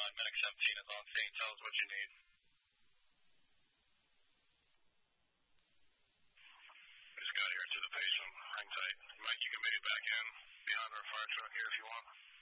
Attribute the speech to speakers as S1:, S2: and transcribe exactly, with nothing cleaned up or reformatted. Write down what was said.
S1: nine, Medic seventeen is on scene. Tell us what you need. We just got here to the patient. Hang tight. Mike, you can make it back in behind our fire truck here if you want.